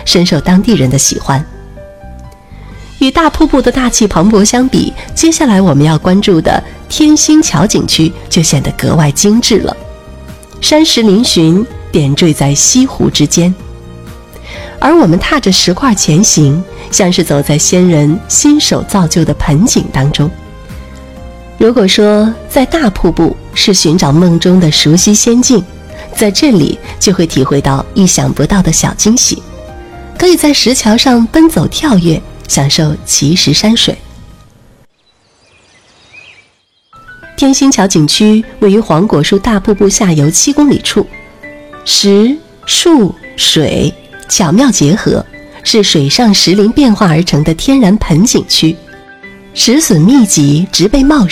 深受当地人的喜欢。与大瀑布的大气磅礴相比，接下来我们要关注的天星桥景区就显得格外精致了。山石嶙峋，点缀在西湖之间，而我们踏着石块前行，像是走在先人亲手造就的盆景当中。如果说在大瀑布是寻找梦中的熟悉仙境，在这里就会体会到意想不到的小惊喜，可以在石桥上奔走跳跃，享受奇石山水。天星桥景区位于黄果树大瀑布下游7公里处，石、树、水巧妙结合，是水上石林变化而成的天然盆景区。石笋密集，植被茂